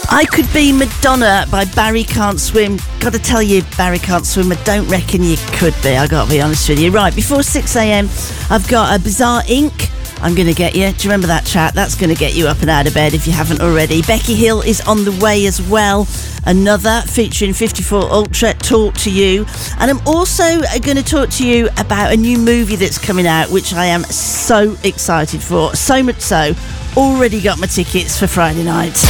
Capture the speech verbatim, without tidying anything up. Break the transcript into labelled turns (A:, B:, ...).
A: I Could Be Madonna by Barry Can't Swim. Gotta tell you, Barry Can't Swim, I don't reckon you could be, I gotta be honest with you. Right, before six a.m, I've got a Bizarre Incorporated. I'm gonna get you. Do you remember that chat? That's gonna get you up and out of bed if you haven't already. Becky Hill is on the way as well. Another featuring fifty-four Ultra, Talk to You. And I'm also going to talk to you about a new movie that's coming out, which I am so excited for. So much so, already got my tickets for Friday night.